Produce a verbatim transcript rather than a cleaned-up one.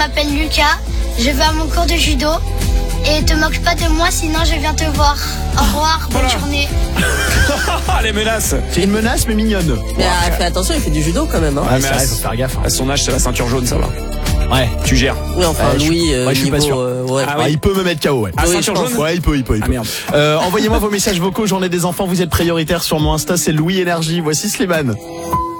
m'appelle Lucas, je vais à mon cours de judo. Et te moque pas de moi, sinon je viens te voir. Au revoir, bonne Voilà. journée. Les menaces. C'est une menace mais mignonne. Mais ah, fais attention, il fait du judo quand même. Hein. Ouais, mais c'est à, vrai, faut faire gaffe. à son âge, c'est la ceinture jaune, ça va. Ouais. Tu gères. Oui, enfin, Ouais, je- Louis, euh, ouais, je suis pas niveau, sûr. euh, ouais. Ah Ah, oui. il peut me mettre K O, ouais. À Oui, ceinture je pense. jaune. Ouais, il peut, il peut, il Ah peut. merde. Euh, envoyez-moi vos messages vocaux, Journée des enfants, vous êtes prioritaires sur mon Insta, c'est Louis Énergie. Voici Slimane.